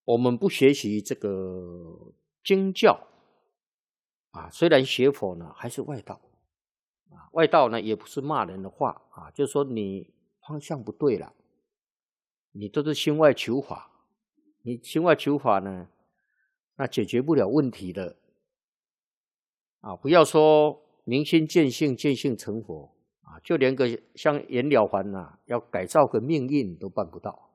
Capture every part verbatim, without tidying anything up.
我们不学习这个经教啊，虽然学佛呢，还是外道啊。外道呢，也不是骂人的话啊，就是说你方向不对了，你都是心外求法，你心外求法呢，那解决不了问题的啊。不要说明心见性，见性成佛啊，就连个像袁了凡呐、啊，要改造个命运都办不到。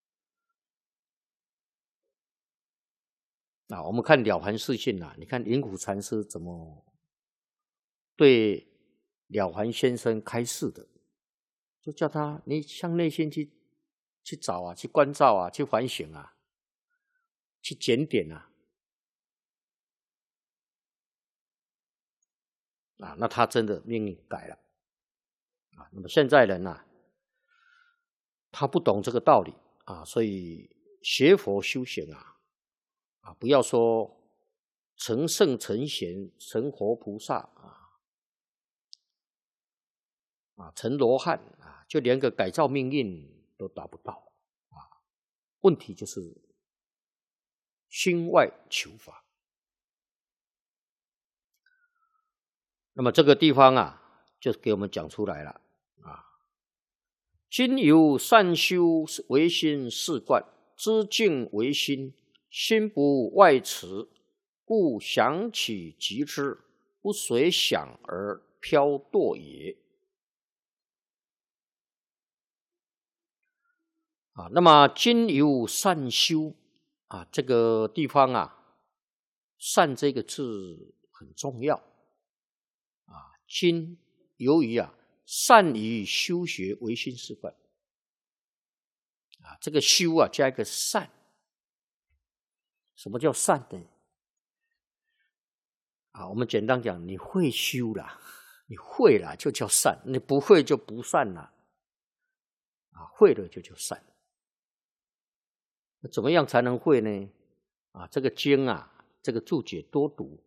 啊，我们看了凡四训啊，你看云谷禅师怎么对了凡先生开示的，就叫他你向内心去去找啊，去关照啊，去反省啊，去检点啊，啊，那他真的命运改了啊。那么现在人啊，他不懂这个道理啊，所以学佛修行啊，啊，不要说成圣成贤成活菩萨啊，啊，成罗汉啊，就连个改造命运都达不到啊。问题就是心外求法。那么这个地方啊，就给我们讲出来了啊。今由善修为心是观，知境为心，心不外驰，故想起即知，不随想而飘堕也。啊，那么今由善修啊，这个地方啊，善这个字很重要啊。今由于啊，善于修学唯心是观啊，这个修啊加一个善。什么叫善呢？啊，我们简单讲，你会修啦，你会啦就叫善，你不会就不善啦。啊，会了就叫善。那怎么样才能会呢？啊，这个经啊，这个注解多读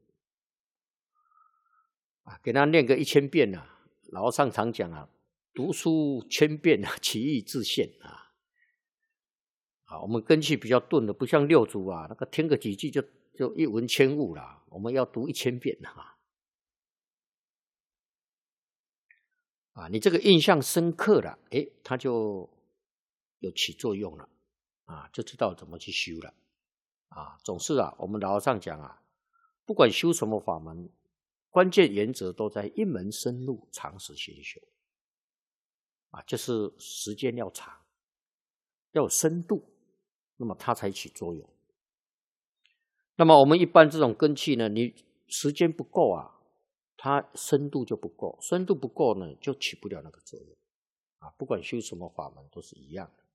啊，给他念个一千遍啊。老和尚常讲啊，读书千遍啊，其义自现啊。啊，我们根气比较钝的，不像六祖啊，那个听个几句就就一闻千悟了。我们要读一千遍啊。啊，你这个印象深刻了，诶，它就有起作用了啊，就知道怎么去修了啊。总是啊，我们老和尚讲啊，不管修什么法门，关键原则都在一门深入，长时熏修啊，就是时间要长，要有深度，那么它才起作用。那么我们一般这种根器呢，你时间不够啊，它深度就不够，深度不够呢，就起不了那个作用啊。不管修什么法门都是一样的。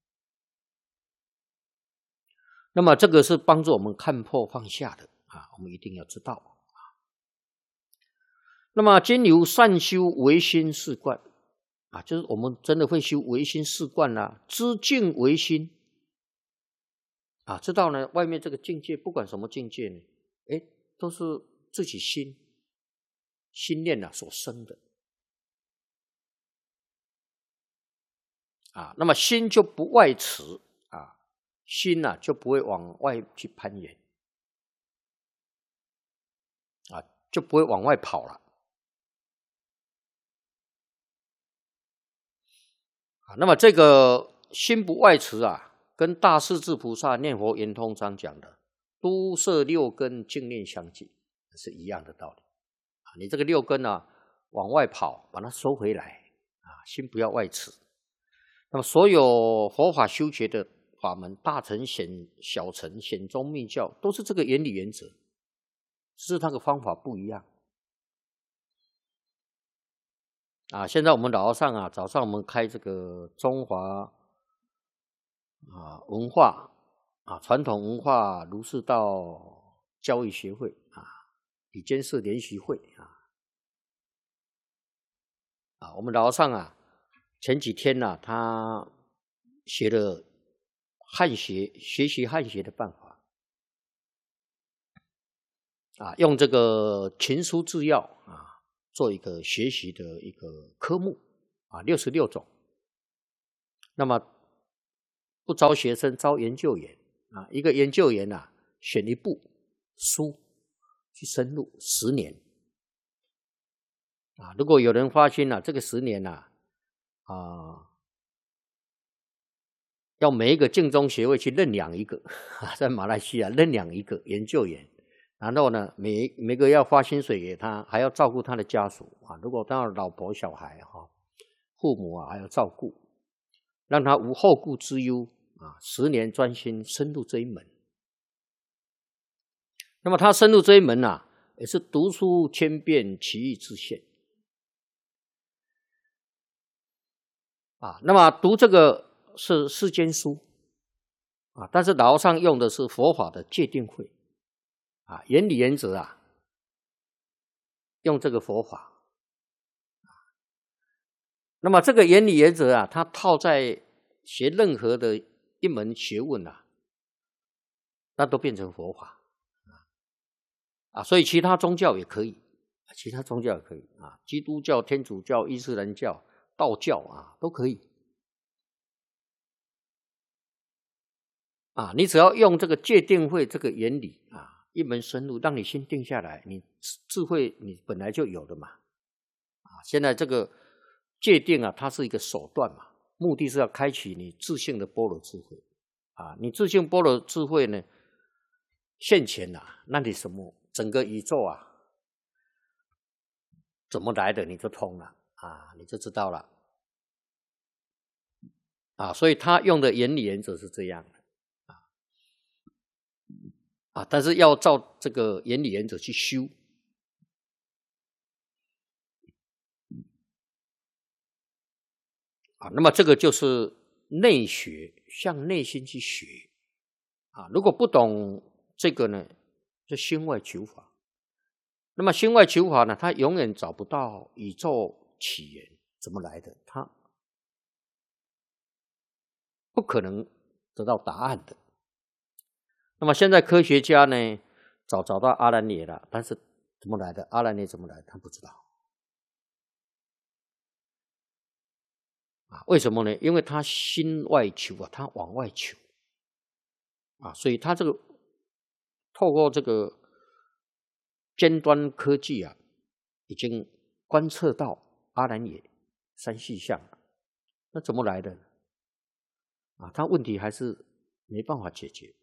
那么这个是帮助我们看破放下的啊，我们一定要知道啊。那么今由善修唯心是观啊，就是我们真的会修唯心是观啦，知境为心啊，知道呢，外面这个境界不管什么境界呢，诶，都是自己心心念啊所生的啊。那么心就不外驰啊，心啊就不会往外去攀岩啊，就不会往外跑了啊。那么这个心不外驰啊，跟大势至菩萨念佛圆通章讲的都摄六根净念相继是一样的道理啊。你这个六根啊往外跑，把它收回来啊，心不要外驰。那么所有佛法修学的法门，大乘显小乘显宗密教，都是这个原理原则，只是那个方法不一样啊。现在我们老和尚啊，早上我们开这个中华啊文化啊传统文化儒释道教育协会啊理监事联席会啊啊，我们老和尚啊前几天呢、啊，他学了汉学学习汉学的办法啊，用这个群书治要啊做一个学习的一个科目啊，六十六种。那么不招学生，招研究员啊，一个研究员啊，选一部书去深入十年啊。如果有人发现啊，这个十年啊，啊，要每一个建中学会去认养一个，在马来西亚认养一个研究员，然后呢，每每个要发薪水给他，还要照顾他的家属啊。如果他有老婆小孩哈，父母啊还要照顾，让他无后顾之忧啊，十年专心深入这一门。那么他深入这一门啊，也是读书千遍，其义自现啊。那么读这个是世间书啊，但是老和尚用的是佛法的戒定慧啊，原理原则啊，用这个佛法。那么这个原理原则啊，它套在学任何的一门学问啊，那都变成佛法啊。所以其他宗教也可以，其他宗教也可以啊，基督教、天主教、伊斯兰教、道教啊，都可以啊。你只要用这个戒定慧这个原理啊，一门深入，让你心定下来，你智慧你本来就有的嘛啊。现在这个戒定啊，它是一个手段嘛，目的是要开启你自性的般若智慧啊。你自性般若智慧呢现前啊，那你什么整个宇宙啊怎么来的你就通了啊，你就知道了啊。所以他用的原理原则是这样的啊啊，但是要照这个原理原则去修啊。那么这个就是内学，向内心去学啊。如果不懂这个呢，就心外求法。那么心外求法呢，他永远找不到宇宙起源怎么来的，他不可能得到答案的。那么现在科学家呢，早找到阿兰耶了，但是怎么来的？阿兰耶怎么来的？他不知道啊。为什么呢？因为他心外求啊，他往外求啊，所以他这个透过这个尖端科技啊，已经观测到阿兰耶三细相了。那怎么来的啊？他问题还是没办法解决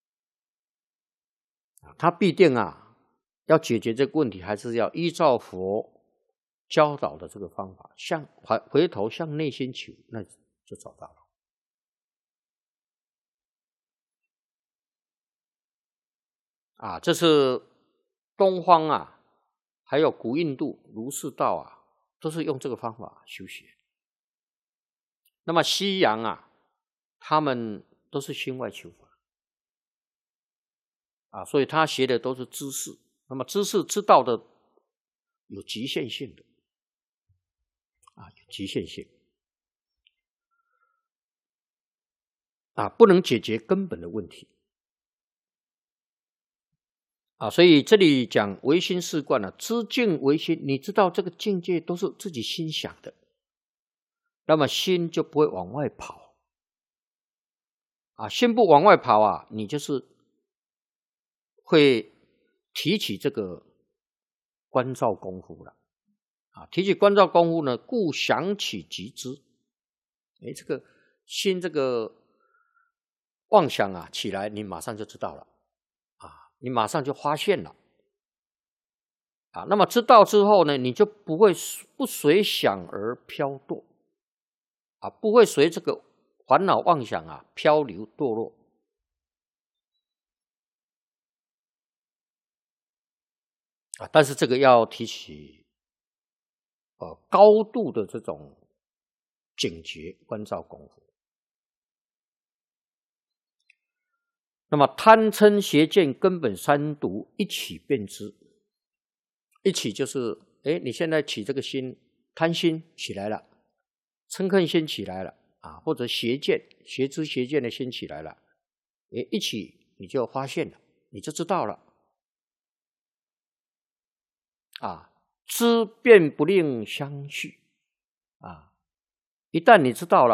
啊。他必定啊，要解决这个问题，还是要依照佛教导的这个方法，向回回头向内心求，那就找到了啊。这是东方啊，还有古印度儒释道啊，都是用这个方法修学。那么西洋啊，他们都是心外求法啊，所以他学的都是知识。那么知识知道的有局限性的啊，有局限性啊，不能解决根本的问题啊。所以这里讲唯心是观啊，知境唯心，你知道这个境界都是自己心想的，那么心就不会往外跑啊。心不往外跑啊，你就是会提起这个观照功夫了啊。提起观照功夫呢，故想起即知。哎，这个心这个妄想啊起来，你马上就知道了啊，你马上就发现了啊。那么知道之后呢，你就不会不随想而飘堕啊，不会随这个烦恼妄想啊漂流堕落啊。但是这个要提起呃高度的这种警觉观照功夫。那么贪嗔邪见根本三毒一起便知，一起就是哎，你现在起这个心，贪心起来了，嗔恨心起来了啊，或者邪见邪知邪见的心起来了，哎，一起你就发现了，你就知道了啊。知变不令相续啊，一旦你知道了